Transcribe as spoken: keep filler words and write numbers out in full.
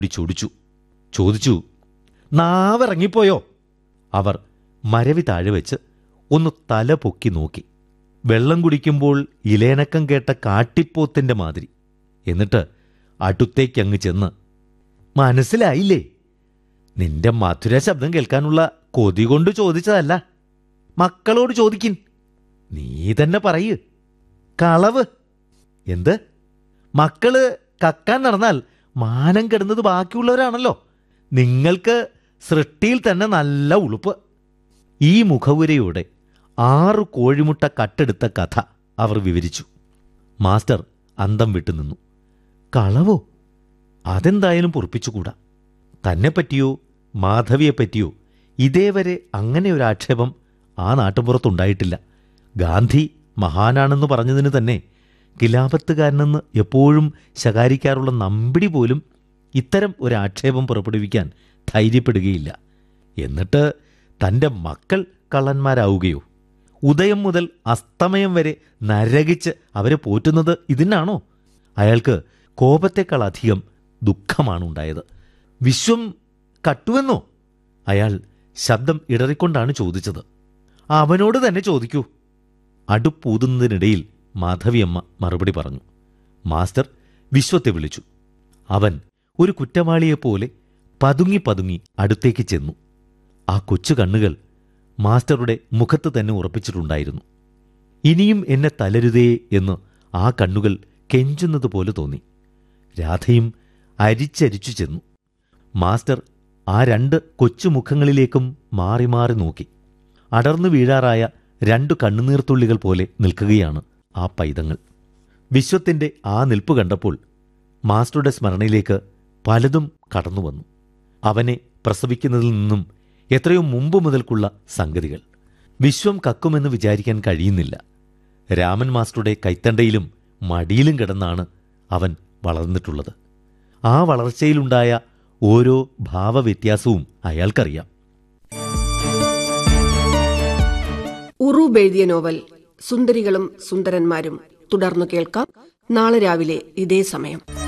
ചൊടിച്ചു. ചോദിച്ചു, നാവിറങ്ങിപ്പോയോ? അവർ മരവി താഴെ വെച്ച് ഒന്ന് തല പൊക്കി നോക്കി. വെള്ളം കുടിക്കുമ്പോൾ ഇലേനക്കം കേട്ട കാട്ടിപ്പോത്തിന്റെ മാതിരി. എന്നിട്ട് അടുത്തേക്കങ്ങ് ചെന്ന്, മനസ്സിലായില്ലേ? നിന്റെ മധുര ശബ്ദം കേൾക്കാനുള്ള കൊതി കൊണ്ട് ചോദിച്ചതല്ല. മക്കളോട് ചോദിക്കിൻ. നീ തന്നെ പറയ്. കളവ്. എന്ത്? മക്കള് കക്കാൻ നടന്നാൽ മാനം കെടുന്നത് ബാക്കിയുള്ളവരാണല്ലോ. നിങ്ങൾക്ക് സൃഷ്ടിയിൽ തന്നെ നല്ല ഉളുപ്പ്. ഈ മുഖവുരയോടെ ആറു കോഴിമുട്ട കട്ടെടുത്ത കഥ അവർ വിവരിച്ചു. മാസ്റ്റർ അന്തം വിട്ടുനിന്നു. കളവോ? അതെന്തായാലും പൊറുപ്പിച്ചുകൂടാ. തന്നെപ്പറ്റിയോ മാധവിയെപ്പറ്റിയോ ഇതേവരെ അങ്ങനെ ഒരു ആക്ഷേപം ആ നാട്ടുപുറത്തുണ്ടായിട്ടില്ല. ഗാന്ധി മഹാനാണെന്ന് പറഞ്ഞതിന് തന്നെ കിലാപത്തുകാരനെന്ന് എപ്പോഴും ശകാരിക്കാറുള്ള നമ്പിടി പോലും ഇത്തരം ഒരാക്ഷേപം പുറപ്പെടുവിക്കാൻ ധൈര്യപ്പെടുകയില്ല. എന്നിട്ട് തൻ്റെ മക്കൾ കള്ളന്മാരാവുകയോ? ഉദയം മുതൽ അസ്തമയം വരെ നരകിച്ച് അവരെ പോറ്റുന്നത് ഇതിനാണോ? അയാൾക്ക് കോപത്തെക്കാൾ അധികം ദുഃഖമാണുണ്ടായത്. വിശ്വം കട്ടുവെന്നോ? അയാൾ ശബ്ദം ഇടറിക്കൊണ്ടാണ് ചോദിച്ചത്. അവനോട് തന്നെ ചോദിക്കൂ. അടുപ്പൂതുന്നതിനിടയിൽ മാധവിയമ്മ മറുപടി പറഞ്ഞു. മാസ്റ്റർ വിശ്വത്തെ വിളിച്ചു. അവൻ ഒരു കുറ്റവാളിയെപ്പോലെ പതുങ്ങി പതുങ്ങി അടുത്തേക്ക് ചെന്നു. ആ കൊച്ചു കണ്ണുകൾ മാസ്റ്ററുടെ മുഖത്ത് തന്നെ ഉറപ്പിച്ചിട്ടുണ്ടായിരുന്നു. ഇനിയും എന്നെ തളരുതേ എന്ന് ആ കണ്ണുകൾ കെഞ്ചുന്നതുപോലെ തോന്നി. രാധയും അരിച്ചരിച്ചു ചെന്നു. മാസ്റ്റർ ആ രണ്ട് കൊച്ചുമുഖങ്ങളിലേക്കും മാറി മാറി നോക്കി. അടർന്നു വീഴാറായ രണ്ടു കണ്ണുനീർത്തുള്ളികൾ പോലെ നിൽക്കുകയാണ് ആ പൈതങ്ങൾ. വിശ്വത്തിൻ്റെ ആ നിൽപ്പ് കണ്ടപ്പോൾ മാസ്റ്ററുടെ സ്മരണയിലേക്ക് പലതും കടന്നുവന്നു. അവനെ പ്രസവിക്കുന്നതിൽ നിന്നും എത്രയോ മുമ്പ് മുതൽക്കുള്ള സംഗതികൾ. വിശ്വം കക്കുമെന്ന് വിചാരിക്കാൻ കഴിയുന്നില്ല. രാമൻ മാസ്റ്ററുടെ കൈത്തണ്ടയിലും മടിയിലും കിടന്നാണ് അവൻ വളർന്നിട്ടുള്ളത്. ആ വളർച്ചയിലുണ്ടായ ഓരോ ഭാവവ്യത്യാസവും അയാൾക്കറിയാം. ഉറൂബ് എഴുതിയ നോവൽ സുന്ദരികളും സുന്ദരന്മാരും തുടർന്നു കേൾക്കാം നാളെ രാവിലെ ഇതേ സമയം.